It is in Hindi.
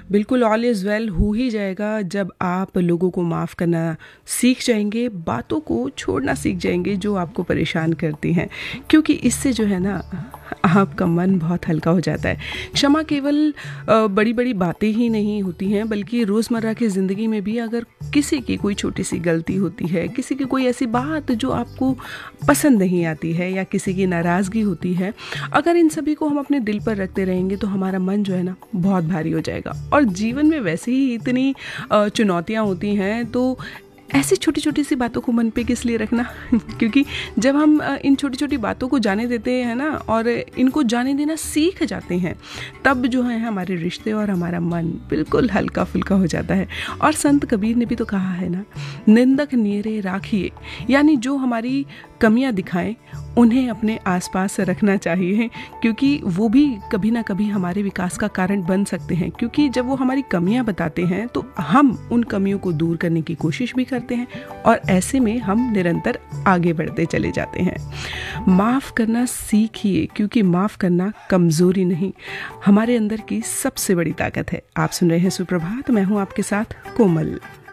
बिल्कुल ऑल इज़ वेल हो ही जाएगा जब आप लोगों को माफ़ करना सीख जाएंगे, बातों को छोड़ना सीख जाएंगे जो आपको परेशान करती हैं, क्योंकि इससे जो है ना आपका मन बहुत हल्का हो जाता है। क्षमा केवल बड़ी बड़ी बातें ही नहीं होती हैं, बल्कि रोज़मर्रा की ज़िंदगी में भी अगर किसी की कोई छोटी सी गलती होती है, किसी की कोई ऐसी बात जो आपको पसंद नहीं आती है या किसी की नाराज़गी होती है, अगर इन सभी को हम अपने दिल पर रखते रहेंगे तो हमारा मन जो है ना बहुत भारी हो जाएगा। और जीवन में वैसे ही इतनी चुनौतियाँ होती हैं, तो ऐसी छोटी छोटी सी बातों को मन पे किस लिए रखना क्योंकि जब हम इन छोटी छोटी बातों को जाने देते हैं ना, और इनको जाने देना सीख जाते हैं, तब जो है हमारे रिश्ते और हमारा मन बिल्कुल हल्का फुल्का हो जाता है। और संत कबीर ने भी तो कहा है ना, निंदक नीरे राखिए, यानी जो हमारी कमियां दिखाएं उन्हें अपने आसपास रखना चाहिए, क्योंकि वो भी कभी ना कभी हमारे विकास का कारण बन सकते हैं। क्योंकि जब वो हमारी कमियां बताते हैं तो हम उन कमियों को दूर करने की कोशिश भी करते हैं, और ऐसे में हम निरंतर आगे बढ़ते चले जाते हैं। माफ़ करना सीखिए, क्योंकि माफ़ करना कमज़ोरी नहीं, हमारे अंदर की सबसे बड़ी ताकत है। आप सुन रहे हैं सुप्रभात, मैं हूँ आपके साथ कोमल।